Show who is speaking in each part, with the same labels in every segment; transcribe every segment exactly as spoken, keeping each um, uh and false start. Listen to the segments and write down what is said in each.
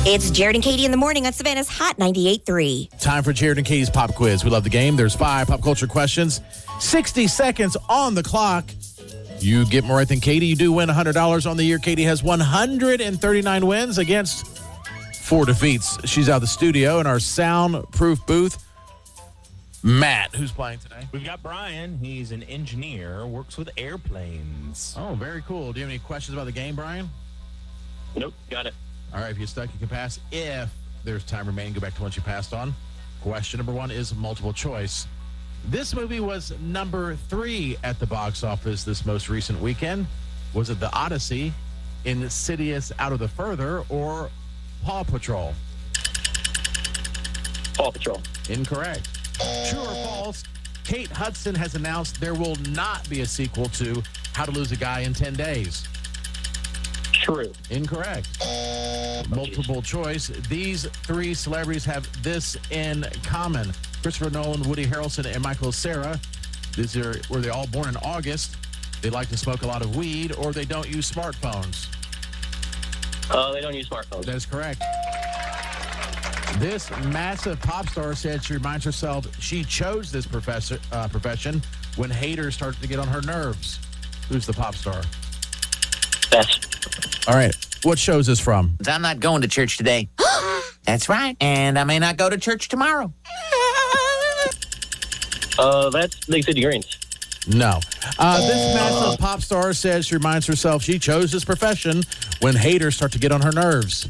Speaker 1: It's Jared and Katie in the morning on Savannah's Hot ninety-eight point three.
Speaker 2: Time for Jared and Katie's Pop Quiz. We love the game. There's five pop culture questions, sixty seconds on the clock. You get more right than Katie. You do win one hundred dollars on the year. Katie has one hundred thirty-nine wins against four defeats. She's out of the studio in our soundproof booth. Matt, who's playing today?
Speaker 3: We've got Brian. He's an engineer, works with airplanes.
Speaker 2: Oh, very cool. Do you have any questions about the game, Brian?
Speaker 4: Nope, got it.
Speaker 2: All right, if you're stuck, you can pass. If there's time remaining, go back to once you passed on. Question number one is multiple choice. This movie was number three at the box office this most recent weekend. Was it The Odyssey, Insidious Out of the Further, or Paw Patrol?
Speaker 4: Paw Patrol.
Speaker 2: Incorrect. True or false? Kate Hudson has announced there will not be a sequel to How to Lose a Guy in ten days.
Speaker 4: True.
Speaker 2: Incorrect. Multiple choice. These three celebrities have this in common. Christopher Nolan, Woody Harrelson, and Michael Cera. These are, were they all born in August? They like to smoke a lot of weed, or they don't use smartphones.
Speaker 4: Uh, they don't use smartphones.
Speaker 2: That is correct. This massive pop star said she reminds herself she chose this professor, uh, profession when haters started to get on her nerves. Who's the pop star?
Speaker 4: Best.
Speaker 2: All right. What show is this from?
Speaker 5: I'm not going to church today. That's right. And I may not go to church tomorrow.
Speaker 4: Uh, that's Big City Greens.
Speaker 2: No. Uh, this massive pop star says she reminds herself she chose this profession when haters start to get on her nerves.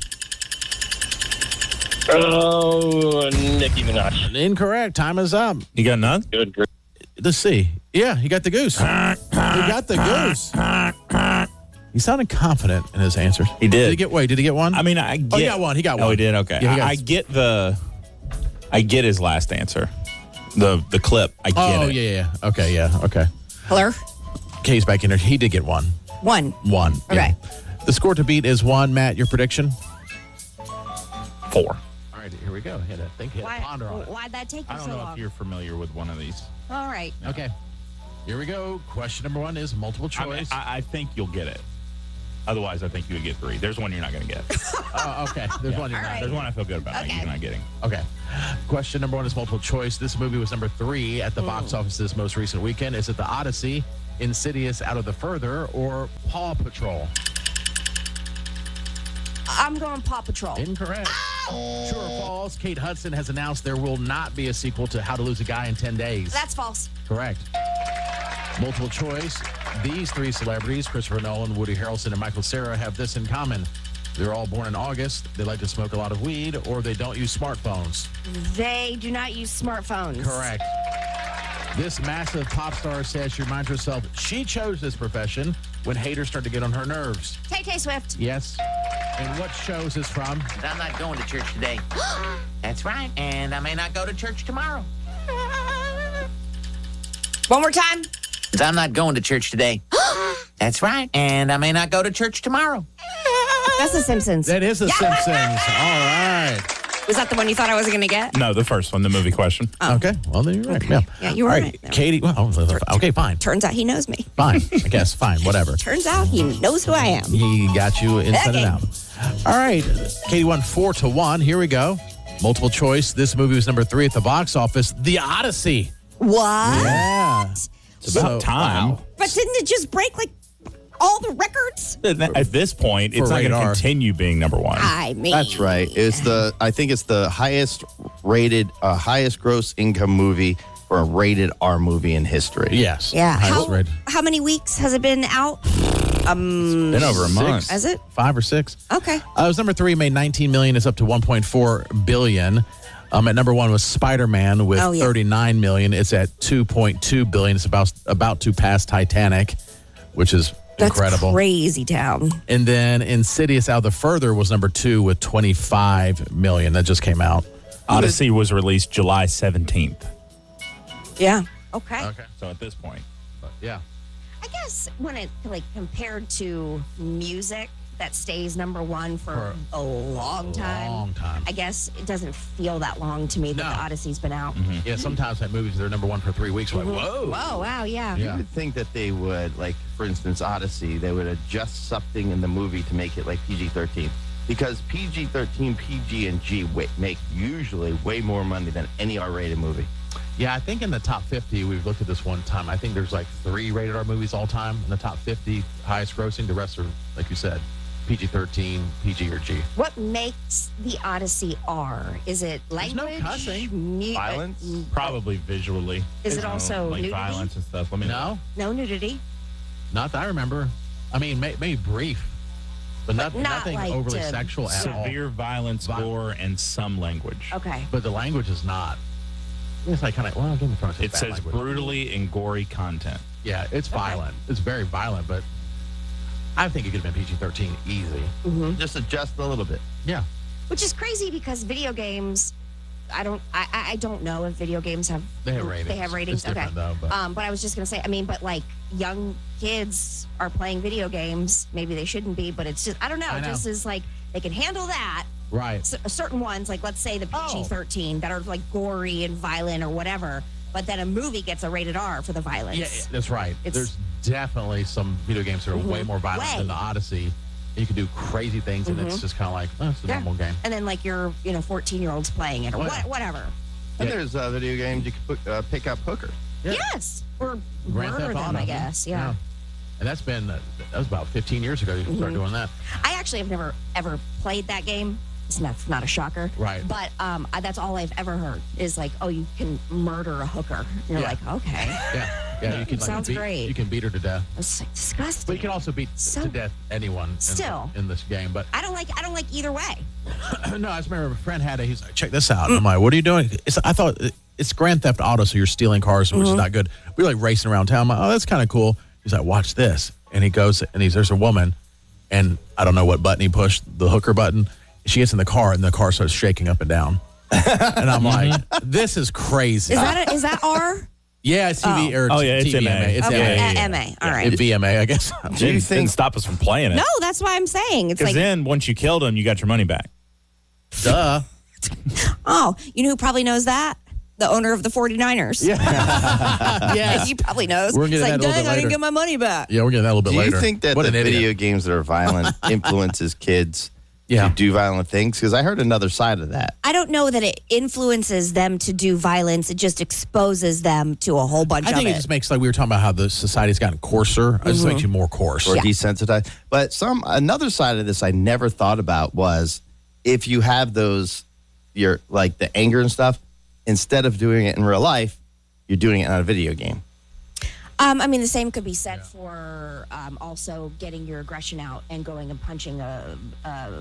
Speaker 4: Oh, Nicki Minaj.
Speaker 2: Incorrect. Time is up.
Speaker 3: You got none?
Speaker 4: Good. Great.
Speaker 2: Let's see. Yeah, he got the goose. He got the goose. He sounded confident in his answers.
Speaker 3: He did.
Speaker 2: Did he get, wait, did he get one?
Speaker 3: I mean, I get.
Speaker 2: Oh, he got one. He got one.
Speaker 3: Oh, he did? Okay.
Speaker 2: Yeah, he got
Speaker 3: I, I get the, I get his last answer. The the clip. I get
Speaker 2: Oh,
Speaker 3: it.
Speaker 2: yeah, yeah. Okay, yeah, okay.
Speaker 1: Hello?
Speaker 2: Kay's back in there. He did get one.
Speaker 1: One.
Speaker 2: One.
Speaker 1: Okay.
Speaker 2: Yeah. The score to beat is one. Matt, your prediction?
Speaker 3: Four.
Speaker 2: All right, here we go. Hit it. Think, hit
Speaker 1: Why,
Speaker 2: it. Ponder on it.
Speaker 1: why'd that take you
Speaker 3: I don't
Speaker 1: so
Speaker 3: know
Speaker 1: long?
Speaker 3: if you're familiar with one of these.
Speaker 1: All right.
Speaker 2: Okay. Here we go. Question number one is multiple
Speaker 3: I, mean,
Speaker 2: choice.
Speaker 3: I, I think you'll get it. Otherwise, I think you would get three. There's one you're not going to get.
Speaker 2: Oh, okay. There's one you're
Speaker 1: All
Speaker 2: not.
Speaker 1: right.
Speaker 3: There's one I feel good about.
Speaker 1: Okay.
Speaker 3: You're not getting.
Speaker 2: Okay. Question number one is multiple choice. This movie was number three at the box office this most recent weekend. Is it The Odyssey, Insidious Out of the Further, or Paw Patrol?
Speaker 1: I'm going Paw Patrol.
Speaker 2: Incorrect. True or false? Kate Hudson has announced there will not be a sequel to How to Lose a Guy in ten days.
Speaker 1: That's false.
Speaker 2: Correct. Multiple choice. These three celebrities, Christopher Nolan, Woody Harrelson, and Michael Cera, have this in common. They're all born in August. They like to smoke a lot of weed, or they don't use smartphones.
Speaker 1: They do not use smartphones.
Speaker 2: Correct. This massive pop star says she reminds herself she chose this profession when haters start to get on her nerves.
Speaker 1: Tay-Tay Swift.
Speaker 2: Yes. And what show is this from?
Speaker 5: I'm not going to church today. That's right. And I may not go to church tomorrow.
Speaker 1: One more time.
Speaker 5: I'm not going to church today. That's right. And I may not go to church tomorrow.
Speaker 1: That's The Simpsons.
Speaker 2: That is The Simpsons. All right.
Speaker 1: Was that the one you thought I wasn't going to get?
Speaker 3: No, the first one, the movie question.
Speaker 2: Okay. Well, then you're right.
Speaker 1: Okay.
Speaker 2: Yeah.
Speaker 1: Yeah, you were
Speaker 2: All
Speaker 1: right.
Speaker 2: Katie. Well, okay, fine.
Speaker 1: Turns out he knows me.
Speaker 2: Fine. I guess. Fine. Whatever.
Speaker 1: Turns out he knows who I am.
Speaker 2: He got you inside
Speaker 1: Okay.
Speaker 2: and out. All right. Katie won four to one. Here we go. Multiple choice. This movie was number three at the box office. The Odyssey.
Speaker 1: What?
Speaker 2: Yeah.
Speaker 3: It's about time.
Speaker 1: But didn't it just break like all the records?
Speaker 3: At this point, it's
Speaker 2: For
Speaker 3: not going to
Speaker 2: radar.
Speaker 3: continue being number one.
Speaker 1: I mean,
Speaker 6: That's right. It's the I think it's the highest rated, uh, highest gross income movie for a rated R movie in history.
Speaker 2: Yes.
Speaker 1: Yeah.
Speaker 2: Highest
Speaker 1: How,
Speaker 2: rated.
Speaker 1: how many weeks has it been out? Um,
Speaker 3: Been over a month.
Speaker 1: Has it?
Speaker 2: Five or six.
Speaker 1: Okay.
Speaker 2: Uh, it was number three, made nineteen million. It's up to one point four billion. Um, at number one was Spider-Man with
Speaker 1: Oh, yeah.
Speaker 2: thirty-nine million. It's at two point two billion. It's about about to pass Titanic, which is
Speaker 1: That's
Speaker 2: incredible.
Speaker 1: crazy town.
Speaker 2: And then Insidious Out of the Further was number two with twenty-five million. That just came out.
Speaker 3: Odyssey was released July seventeenth.
Speaker 1: Yeah. Okay.
Speaker 2: Okay.
Speaker 3: So at this point.
Speaker 2: Yeah.
Speaker 1: I guess when it like compared to music that stays number one for,
Speaker 2: For
Speaker 1: a long time,
Speaker 2: long time.
Speaker 1: I guess it doesn't feel that long to me that
Speaker 2: No.
Speaker 1: the Odyssey's been out.
Speaker 2: Yeah, sometimes that movies, they're number one for three weeks. We're like, whoa.
Speaker 1: Whoa, wow, yeah.
Speaker 2: Yeah.
Speaker 6: You would think that they would, like, for instance, Odyssey, they would adjust something in the movie to make it like P G thirteen. Because P G thirteen, P G, and G wa- make usually way more money than any R-rated movie.
Speaker 2: Yeah, I think in the top fifty, we've looked at this one time. I think there's like three rated R movies all time in the top fifty highest grossing. The rest are, like you said, P G thirteen, P G, or G.
Speaker 1: What makes the Odyssey R? Is it
Speaker 2: There's no
Speaker 1: language?
Speaker 2: cussing.
Speaker 1: mu-
Speaker 6: Violence?
Speaker 1: uh,
Speaker 3: Probably visually.
Speaker 1: Is it
Speaker 3: You know,
Speaker 1: also
Speaker 3: like
Speaker 1: nudity?
Speaker 3: violence and stuff? Let me
Speaker 2: No,
Speaker 1: No nudity.
Speaker 2: not that I remember. I mean, may, maybe brief, but, not,
Speaker 1: not
Speaker 2: nothing
Speaker 1: like
Speaker 2: overly
Speaker 1: to-
Speaker 2: sexual at all.
Speaker 3: Severe violence,
Speaker 2: Vi-
Speaker 3: gore, and some language.
Speaker 1: Okay.
Speaker 2: But the language is not. It's like kind of, well, Game of Thrones is
Speaker 3: It
Speaker 2: bad
Speaker 3: says
Speaker 2: language.
Speaker 3: brutally and gory content.
Speaker 2: Yeah, it's violent. It's very violent, but I think it could have been P G thirteen easy.
Speaker 6: Just adjust a little bit.
Speaker 2: Yeah.
Speaker 1: Which is crazy because video games. I don't. I, I I don't know if video games have.
Speaker 2: They have ratings.
Speaker 1: They have ratings.
Speaker 2: It's different,
Speaker 1: okay.
Speaker 2: though, but-
Speaker 1: um, but I was just gonna say. I mean, but like young kids are playing video games. Maybe they shouldn't be, but it's just. I don't know.
Speaker 2: I
Speaker 1: It
Speaker 2: know.
Speaker 1: just is like they can handle that.
Speaker 2: Right.
Speaker 1: C- certain ones, like let's say the P G thirteen, that are like gory and violent or whatever. But then a movie gets a rated R for the violence.
Speaker 2: Yeah, that's right.
Speaker 1: It's-
Speaker 2: There's definitely some video games that are way more violent
Speaker 1: Way.
Speaker 2: than the Odyssey. You can do crazy things, and it's just kind of like, oh, it's a
Speaker 1: Yeah.
Speaker 2: normal game.
Speaker 1: And then like your, you know, fourteen year olds playing it or
Speaker 2: Oh,
Speaker 1: what,
Speaker 2: yeah.
Speaker 1: whatever.
Speaker 6: And
Speaker 2: Yeah.
Speaker 6: there's uh, video games you can put, uh, pick up hookers.
Speaker 2: Yeah.
Speaker 1: Yes. Or
Speaker 2: Grand
Speaker 1: murder
Speaker 2: Theft
Speaker 1: them,
Speaker 2: Auto.
Speaker 1: I guess. Yeah.
Speaker 2: And that's been, uh, that was about fifteen years ago you
Speaker 1: Mm-hmm.
Speaker 2: started doing that.
Speaker 1: I actually have never ever played that game. It's not, not a shocker.
Speaker 2: Right.
Speaker 1: But um, I, that's all I've ever heard is like, oh, you can murder a hooker. And you're
Speaker 2: Yeah.
Speaker 1: like, okay.
Speaker 2: Yeah. Yeah, you can like,
Speaker 1: Sounds
Speaker 2: beat,
Speaker 1: great.
Speaker 2: You can beat her to death.
Speaker 1: It's like disgusting.
Speaker 2: But you can also beat
Speaker 1: So-
Speaker 2: to death anyone in,
Speaker 1: Still.
Speaker 2: in this game. But
Speaker 1: I don't like. I don't like either way.
Speaker 2: no, I just remember a friend had it. He's like, check this out. And I'm like, what are you doing? It's, I thought it- it's Grand Theft Auto, so you're stealing cars, which is not good. We were like racing around town. I'm like, oh, that's kind of cool. He's like, watch this. And he goes, and he's there's a woman, and I don't know what button he pushed, the hooker button. She gets in the car, and the car starts shaking up and down. And I'm like, this is crazy.
Speaker 1: Is that a, is that R?
Speaker 2: yeah, it's T V or
Speaker 3: Oh, yeah, it's
Speaker 2: T V M A.
Speaker 3: M A.
Speaker 2: It's
Speaker 1: Okay,
Speaker 2: M A.
Speaker 3: yeah, yeah.
Speaker 1: uh, M A. All right.
Speaker 2: It's V M A, I guess.
Speaker 6: Do you
Speaker 3: Didn't, didn't
Speaker 6: think
Speaker 3: stop us from playing it.
Speaker 1: No, that's why I'm saying it's
Speaker 3: Because
Speaker 1: like.
Speaker 3: then once you killed him, you got your money back.
Speaker 2: Duh.
Speaker 1: Oh, you know who probably knows that? The owner of the 49ers. Yeah.
Speaker 2: Yes.
Speaker 1: He probably knows.
Speaker 2: We're
Speaker 1: It's
Speaker 2: getting
Speaker 1: like,
Speaker 2: that a little
Speaker 1: dang,
Speaker 2: bit
Speaker 1: I didn't
Speaker 2: later.
Speaker 1: get my money back.
Speaker 2: Yeah, we're getting that a little bit
Speaker 6: Do
Speaker 2: later.
Speaker 6: you think that
Speaker 2: what
Speaker 6: the
Speaker 2: an idiot.
Speaker 6: video games that are violent influences kids
Speaker 2: Yeah.
Speaker 6: to do violent things? Because I heard another side of that.
Speaker 1: I don't know that it influences them to do violence. It just exposes them to a whole bunch
Speaker 2: I think
Speaker 1: of
Speaker 2: it just makes, like we were talking about how the society's gotten coarser. It just makes you more coarse.
Speaker 6: Or
Speaker 1: Yeah.
Speaker 6: desensitized. But some another side of this I never thought about was if you have those, your like the anger and stuff, instead of doing it in real life, you're doing it on a video game.
Speaker 1: Um, I mean, the same could be said for um, also getting your aggression out and going and punching a, a